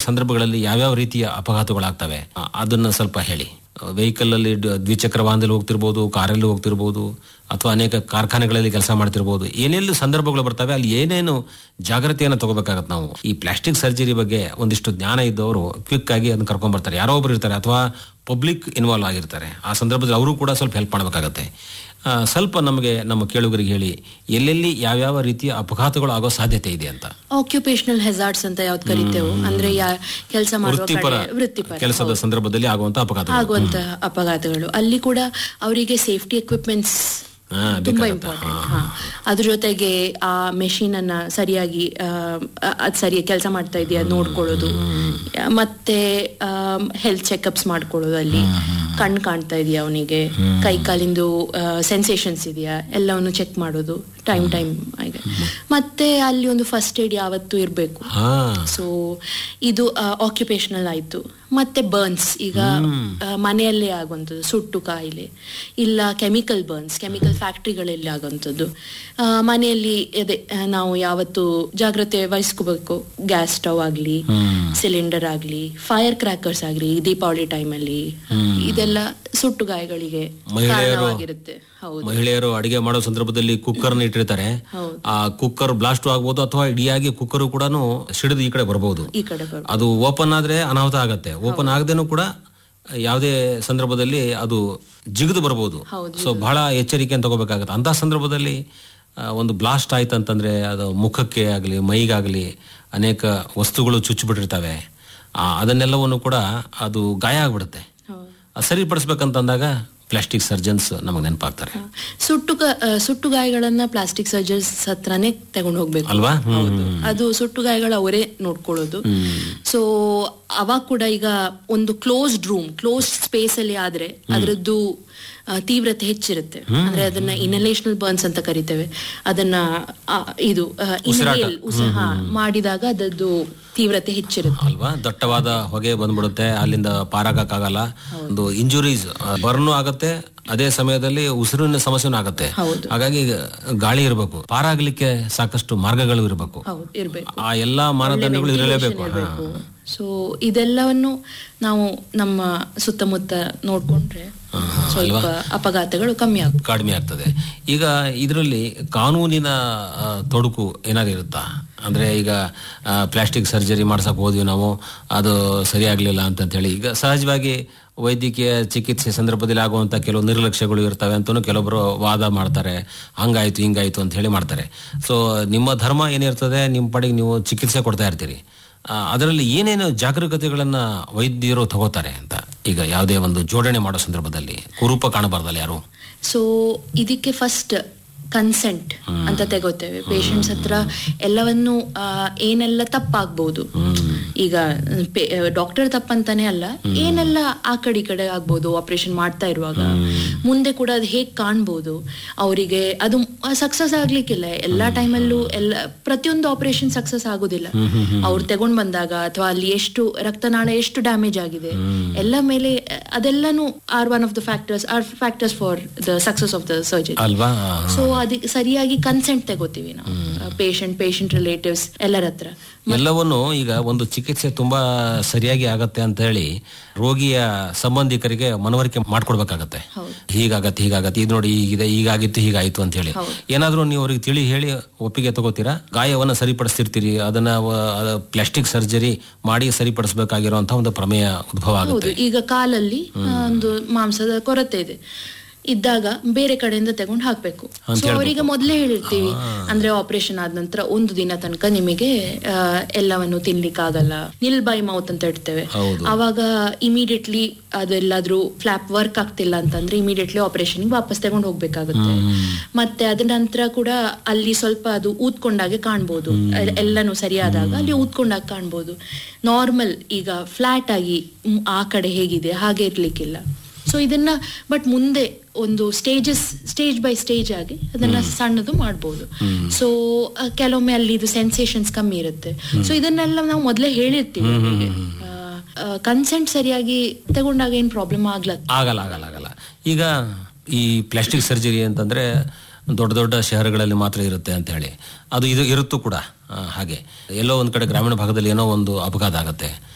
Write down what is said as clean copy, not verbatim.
ಸಂದರ್ಭಗಳಲ್ಲಿ ಯಾವ್ಯಾವ ರೀತಿಯ ಅಪಘಾತಗಳಾಗ್ತವೆ ಅದನ್ನ ಸ್ವಲ್ಪ ಹೇಳಿ. ವೆಹಿಕಲ್ ಅಲ್ಲಿ ದ್ವಿಚಕ್ರ ವಾಹನದಲ್ಲಿ ಹೋಗ್ತಿರ್ಬೋದು, ಕಾರಲ್ಲಿ ಹೋಗ್ತಿರ್ಬೋದು, ಅಥವಾ ಅನೇಕ ಕಾರ್ಖಾನೆಗಳಲ್ಲಿ ಕೆಲಸ ಮಾಡ್ತಿರ್ಬೋದು. ಏನೆಲ್ಲ ಸಂದರ್ಭಗಳು ಬರ್ತವೆ, ಅಲ್ಲಿ ಏನೇನು ಜಾಗ್ರತೆಯನ್ನು ತಗೋಬೇಕಾಗತ್ತೆ ನಾವು. ಈ ಪ್ಲಾಸ್ಟಿಕ್ ಸರ್ಜರಿ ಬಗ್ಗೆ ಒಂದಿಷ್ಟು ಜ್ಞಾನ ಇದ್ದವರು ಕ್ವಿಕ್ ಆಗಿ ಅದನ್ನ ಕರ್ಕೊಂಡ್ ಬರ್ತಾರೆ. ಯಾರೋ ಒಬ್ರು ಇರ್ತಾರೆ ಅಥವಾ ಪಬ್ಲಿಕ್ ಇನ್ವಾಲ್ವ್ ಆಗಿರ್ತಾರೆ. ಆ ಸಂದರ್ಭದಲ್ಲಿ ಅವರು ಕೂಡ ಸ್ವಲ್ಪ ಹೆಲ್ಪ್ ಮಾಡಬೇಕಾಗತ್ತೆ. ಸ್ವಲ್ಪ ನಮಗೆ ನಮ್ಮ ಕೇಳುಗರಿಗೆ ಹೇಳಿ, ಎಲ್ಲೆಲ್ಲಿ ಯಾವ್ಯಾವ ರೀತಿಯ ಅಪಘಾತಗಳು ಆಗೋ ಸಾಧ್ಯತೆ ಇದೆ ಅಂತ. ಆಕ್ಯುಪೇಷನಲ್ ಹೆಜಾರ್ಡ್ಸ್ ಅಂತ ಯಾವ್ದು ಕರಿತೇವೆ, ಅಂದ್ರೆ ಕೆಲಸ ಮಾಡುವ ವೃತ್ತಿಪರ ಕೆಲಸದ ಸಂದರ್ಭದಲ್ಲಿ ಆಗುವಂತ ಅಪಘಾತಗಳು, ಅಲ್ಲಿ ಕೂಡ ಅವರಿಗೆ ಸೇಫ್ಟಿ ಎಕ್ವಿಪ್ಮೆಂಟ್ಸ್ ತುಂಬಾ ಇಂಪಾರ್ಟೆಂಟ್. ಅದ್ರ ಜೊತೆಗೆ ಆ ಮೆಷಿನ್ ಅನ್ನ ಸರಿಯಾಗಿ ಅದ್ ಸರಿಯಾಗಿ ಕೆಲಸ ಮಾಡ್ತಾ ಇದೆಯಾ ನೋಡ್ಕೊಳ್ಳೋದು, ಮತ್ತೆ ಹೆಲ್ತ್ ಚೆಕ್ಅಪ್ಸ್ ಮಾಡ್ಕೊಳ್ಳೋದು, ಅಲ್ಲಿ ಕಣ್ಣು ಕಾಣ್ತಾ ಇದೆಯಾ ಅವನಿಗೆ, ಕೈ ಕಾಲಿಂದು ಸೆನ್ಸೇಷನ್ಸ್ ಇದೆಯಾ ಎಲ್ಲವನ್ನು ಚೆಕ್ ಮಾಡೋದು ಟೈಮ್ ಆಗಿ. ಮತ್ತೆ ಅಲ್ಲಿ ಒಂದು ಫಸ್ಟ್ ಏಡ್ ಯಾವತ್ತೂ ಇರಬೇಕು. ಸೊ ಇದು ಆಕ್ಯುಪೇಷನಲ್ ಆಯ್ತು. ಮತ್ತೆ ಬರ್ನ್ಸ್, ಈಗ ಮನೆಯಲ್ಲೇ ಆಗುವಂಥದ್ದು ಸುಟ್ಟು ಕಾಯಿಲೆ, ಇಲ್ಲ ಕೆಮಿಕಲ್ ಬರ್ನ್ಸ್, ಕೆಮಿಕಲ್ ಫ್ಯಾಕ್ಟ್ರಿಗಳಲ್ಲಿ ಆಗುವಂಥದ್ದು. ಮನೆಯಲ್ಲಿ ಅದೇ ನಾವು ಯಾವತ್ತು ಜಾಗ್ರತೆ ವಹಿಸ್ಕೋಬೇಕು. ಗ್ಯಾಸ್ ಸ್ಟವ್ ಆಗ್ಲಿ, ಸಿಲಿಂಡರ್ ಆಗ್ಲಿ, ಫೈರ್ ಕ್ರ್ಯಾಕರ್ಸ್ ಆಗ್ಲಿ, ದೀಪಾವಳಿ ಟೈಮಲ್ಲಿ ಇದೆಲ್ಲ ಸುಟ್ಟು ಗಾಯಗಳಿಗೆ ಕಾರಣವಾಗಿರುತ್ತೆ. ಮಹಿಳೆಯರು ಅಡಿಗೆ ಮಾಡೋ ಸಂದರ್ಭದಲ್ಲಿ ಕುಕ್ಕರ್ ಇಟ್ಟಿರ್ತಾರೆ. ಆ ಕುಕ್ಕರ್ ಬ್ಲಾಸ್ಟ್ ಆಗ್ಬೋದು, ಅಥವಾ ಇಡಿಯಾಗಿ ಕುಕ್ಕರ್ ಕೂಡ ಸಿಡಿದು ಈ ಕಡೆ ಬರಬಹುದು. ಅದು ಓಪನ್ ಆದ್ರೆ ಅನಾಹುತ ಆಗತ್ತೆ. ಓಪನ್ ಆಗದೇನು ಕೂಡ ಯಾವುದೇ ಸಂದರ್ಭದಲ್ಲಿ ಅದು ಜಿಗಿದು ಬರಬಹುದು. ಸೊ ಬಹಳ ಎಚ್ಚರಿಕೆ ತಗೋಬೇಕಾಗತ್ತೆ. ಅಂತ ಸಂದರ್ಭದಲ್ಲಿ ಒಂದು ಬ್ಲಾಸ್ಟ್ ಆಯ್ತು ಅಂತಂದ್ರೆ ಅದು ಮುಖಕ್ಕೆ ಆಗಲಿ ಮೈಗಾಗಲಿ ಅನೇಕ ವಸ್ತುಗಳು ಚುಚ್ಚಿಬಿಟ್ಟಿರ್ತವೆ. ಅದನ್ನೆಲ್ಲವನ್ನು ಕೂಡ ಅದು ಗಾಯ ಆಗ್ಬಿಡುತ್ತೆ. ಸರಿಪಡಿಸ್ಬೇಕಂತಂದಾಗ ಪ್ಲಾಸ್ಟಿಕ್ ಸರ್ಜನ್ಸ್ ನಮಗೆ ನೆನಪಾಗ್ತಾರೆ. ಸುಟ್ಟು ಗಾಯಗಳನ್ನ ಪ್ಲಾಸ್ಟಿಕ್ ಸರ್ಜನ್ಸ್ ಹತ್ರನೇ ತಗೊಂಡು ಹೋಗ್ಬೇಕು ಅಲ್ವಾ? ಅದು ಸುಟ್ಟು ಗಾಯಗಳು ಅವರೇ ನೋಡ್ಕೊಳ್ಳೋದು. ಸೊ ಅವಾಗ ಕೂಡ ಈಗ ಒಂದು ಕ್ಲೋಸ್ಡ್ ರೂಮ್, ಕ್ಲೋಸ್ಡ್ ಸ್ಪೇಸ್ ಅಲ್ಲಿ ಆದ್ರೆ ಅದರದ್ದು ತೀವ್ರತೆ ಹೆಚ್ಚಿರುತ್ತೆ. ಅಂದ್ರೆ ಅದನ್ನ ಇನಲೇಷನಲ್ ಬರ್ನ್ಸ್ ಅಂತ ಕರಿತೇವೆ. ಅದನ್ನ ಇದು ಮಾಡಿದಾಗ ಅದದ್ದು ತೀವ್ರತೆ ಹೆಚ್ಚಿರುತ್ತೆ ಅಲ್ವಾ? ದಟ್ಟವಾದ ಹೊಗೆ ಬಂದ್ಬಿಡುತ್ತೆ, ಅಲ್ಲಿಂದ ಪಾರಾಗಕ್ಕಾಗಲ್ಲ. ಒಂದು ಇಂಜುರೀಸ್ ಬರ್ನು ಆಗತ್ತೆ, ಅದೇ ಸಮಯದಲ್ಲಿ ಉಸಿರಿನ ಸಮಸ್ಯೆನೂ ಆಗತ್ತೆ. ಹಾಗಾಗಿ ಗಾಳಿ ಇರಬೇಕು, ಪಾರಾಗ್ಲಿಕ್ಕೆ ಸಾಕಷ್ಟು ಮಾರ್ಗಗಳು ಇರಬೇಕು. ಆ ಎಲ್ಲಾ ಮಾನದಂಡಗಳು ಇರಲೇಬೇಕು. ಸೊ ಇದೆಲ್ಲವನ್ನು ನಾವು ನಮ್ಮ ಸುತ್ತಮುತ್ತ ನೋಡ್ಕೊಂಡ್ರೆ ಸ್ವಲ್ಪ ಅಪಘಾತಗಳು ಕಡಿಮೆ ಆಗ್ತದೆ. ಈಗ ಇದರಲ್ಲಿ ಕಾನೂನಿನ ತೊಡಕು ಏನಾದ್ರು ಇರುತ್ತಾ? ಅಂದ್ರೆ ಈಗ ಪ್ಲಾಸ್ಟಿಕ್ ಸರ್ಜರಿ ಮಾಡ್ಸಕ್ ಹೋದ್ವಿ ನಾವು, ಅದು ಸರಿಯಾಗ್ಲಿಲ್ಲ ಅಂತ ಹೇಳಿ, ಈಗ ಸಹಜವಾಗಿ ವೈದ್ಯಕೀಯ ಚಿಕಿತ್ಸೆ ಸಂದರ್ಭದಲ್ಲಿ ಆಗುವಂತ ಕೆಲವು ನಿರ್ಲಕ್ಷ್ಯಗಳು ಇರ್ತವೆ ಅಂತಾನು ಕೆಲವೊಬ್ರು ವಾದ ಮಾಡ್ತಾರೆ. ಹಂಗಾಯ್ತು ಹಿಂಗಾಯ್ತು ಅಂತ ಹೇಳಿ ಮಾಡ್ತಾರೆ. ಸೊ ನಿಮ್ಮ ಧರ್ಮ ಏನಿರ್ತದೆ, ನಿಮ್ಮ ಪಾಡಿಗೆ ನೀವು ಚಿಕಿತ್ಸೆ ಕೊಡ್ತಾ ಇರ್ತೀರಿ. ಅದರಲ್ಲಿ ಏನೇನು ಜಾಗರೂಕತೆಗಳನ್ನ ವೈದ್ಯರು ತಗೋತಾರೆ ಅಂತ, ಈಗ ಯಾವುದೇ ಒಂದು ಜೋಡಣೆ ಮಾಡೋ ಸಂದರ್ಭದಲ್ಲಿ ಕುರೂಪ ಕಾಣಬಾರ್ದಲ್ಲ ಯಾರು. ಸೊ ಇದಕ್ಕೆ ಫಸ್ಟ್ ಕನ್ಸೆಂಟ್ ಅಂತ ತಗೋತೇವೆ. ಪೇಷಂಟ್ಸ್ ಹತ್ರ ಎಲ್ಲವನ್ನು ಏನೆಲ್ಲ ತಪ್ಪಾಗ್ಬೋದು, ಈಗ ಡಾಕ್ಟರ್ ತಪ್ಪಂತಾನೆ ಅಲ್ಲ, ಏನೆಲ್ಲ ಆ ಕಡೆ ಆಗ್ಬೋದು ಆಪರೇಷನ್ ಮಾಡ್ತಾ ಇರುವಾಗ, ಮುಂದೆ ಕೂಡ ಅದು ಹೇಗ್ ಕಾಣ್ಬೋದು ಅವರಿಗೆ. ಅದು ಸಕ್ಸಸ್ ಆಗ್ಲಿಕ್ಕಿಲ್ಲ ಎಲ್ಲಾ ಟೈಮಲ್ಲೂ, ಪ್ರತಿಯೊಂದು ಆಪರೇಷನ್ ಸಕ್ಸಸ್ ಆಗುದಿಲ್ಲ. ಅವ್ರು ತಗೊಂಡ್ ಬಂದಾಗ ಅಥವಾ ಅಲ್ಲಿ ಎಷ್ಟು ರಕ್ತನಾಳ ಎಷ್ಟು ಡ್ಯಾಮೇಜ್ ಆಗಿದೆ ಎಲ್ಲ ಮೇಲೆ, ಅದೆಲ್ಲಾನು R one of the factors for the success of the surgery ಅಲ್ವಾ. ಸೊ ಅದಕ್ಕೆ ಸರಿಯಾಗಿ ಕನ್ಸೆಂಟ್ ತಗೋತೀವಿ ನಾವು, ಪೇಷಂಟ್ ರಿಲೇಟಿವ್ಸ್ ಎಲ್ಲರ ಹತ್ರ. ಎಲ್ಲವನ್ನು ಈಗ ಒಂದು ಚಿಕಿತ್ಸೆ ತುಂಬಾ ಸರಿಯಾಗಿ ಆಗತ್ತೆ ಅಂತ ಹೇಳಿ ರೋಗಿಯ ಸಂಬಂಧಿಕರಿಗೆ ಮನವರಿಕೆ ಮಾಡ್ಕೊಡ್ಬೇಕಾಗತ್ತೆ. ಹೀಗಾಗತ್ತೆ ಇದು ನೋಡಿ ಹೀಗಿದೆ, ಹೀಗಾಗಿತ್ತು ಹೀಗಾಯ್ತು ಅಂತ ಹೇಳಿ ಏನಾದ್ರೂ ನೀವು ಅವ್ರಿಗೆ ತಿಳಿ ಹೇಳಿ ಒಪ್ಪಿಗೆ ತಗೋತೀರಾ? ಗಾಯವನ್ನ ಸರಿಪಡಿಸ್ತಿರ್ತೀರಿ, ಅದನ್ನ ಪ್ಲಾಸ್ಟಿಕ್ ಸರ್ಜರಿ ಮಾಡಿ ಸರಿಪಡಿಸಬೇಕಾಗಿರುವಂತಹ ಒಂದು ಪ್ರಮೇಯ ಉದ್ಭವ ಆಗುತ್ತೆ. ಈಗ ಕಾಲಲ್ಲಿ ಒಂದು ಮಾಂಸದ ಕೊರತೆ ಇದ್ದಾಗ ಬೇರೆ ಕಡೆಯಿಂದ ತಗೊಂಡು ಹಾಕ್ಬೇಕು. ಸೊ ಅವರಿಗೆ ಮೊದಲೇ ಹೇಳಿರ್ತೀವಿ, ಅಂದ್ರೆ ಆಪರೇಷನ್ ಆದ ನಂತರ ಒಂದು ದಿನ ತನಕ ನಿಮಗೆ ಎಲ್ಲವನ್ನು ತಿನ್ಲಿಕ್ಕಾಗಲ್ಲ, ನಿಲ್ ಬೈ ಮೌತ್ ಅಂತ ಇಡ್ತೇವೆ. ಅವಾಗ ಇಮಿಡಿಯೇಟ್ಲಿ ಅದೆಲ್ಲಾದ್ರೂ ಫ್ಲಾಪ್ ವರ್ಕ್ ಆಗ್ತಿಲ್ಲ ಅಂತಂದ್ರೆ ಇಮಿಡಿಯೇಟ್ಲಿ ಆಪರೇಷನ್ ವಾಪಸ್ ತಗೊಂಡು ಹೋಗ್ಬೇಕಾಗುತ್ತೆ. ಮತ್ತೆ ಅದ ನಂತರ ಕೂಡ ಅಲ್ಲಿ ಸ್ವಲ್ಪ ಅದು ಊದ್ಕೊಂಡಾಗೆ ಕಾಣ್ಬೋದು, ಎಲ್ಲಾನು ಸರಿಯಾದಾಗ ಅಲ್ಲಿ ಊದ್ಕೊಂಡಾಗ ಕಾಣ್ಬೋದು. ನಾರ್ಮಲ್ ಈಗ ಫ್ಲಾಟ್ ಆಗಿ ಆ ಕಡೆ ಹೇಗಿದೆ ಹಾಗೆ ಇರ್ಲಿಕ್ಕಿಲ್ಲ. ಸೊ ಇದನ್ನ ಬಟ್ ಮುಂದೆ ಒಂದು ಸ್ಟೇಜ್ ಬೈ ಸ್ಟೇಜ್ ಆಗಿ ಅದನ್ನ ಸಣ್ಣದು ಮಾಡ್ಬೋದು. ಸೊ ಕೆಲವೊಮ್ಮೆ ಅಲ್ಲಿ ಇದು ಸೆನ್ಸೇಷನ್ಸ್ ಕಮ್ಮಿ ಇರುತ್ತೆ. ಸೊ ಇದನ್ನೆಲ್ಲ ನಾವು ಮೊದಲೇ ಹೇಳಿರ್ತೀವಿ. ಕನ್ಸೆಂಟ್ ಸರಿಯಾಗಿ ತಗೊಂಡಾಗ ಏನ್ ಪ್ರಾಬ್ಲಮ್ ಆಗಲ್ಲ. ಈಗ ಈ ಪ್ಲಾಸ್ಟಿಕ್ ಸರ್ಜರಿ ಅಂತಂದ್ರೆ ದೊಡ್ಡ ಶಹರಗಳಲ್ಲಿ ಮಾತ್ರ ಇರುತ್ತೆ ಅಂತ ಹೇಳಿ, ಅದು ಇದು ಇರುತ್ತೂ ಕೂಡ. ಹಾಗೆ ಎಲ್ಲೋ ಒಂದ್ ಕಡೆ ಗ್ರಾಮೀಣ ಭಾಗದಲ್ಲಿ ಏನೋ ಒಂದು ಅಪಘಾತ ಆಗತ್ತೆ,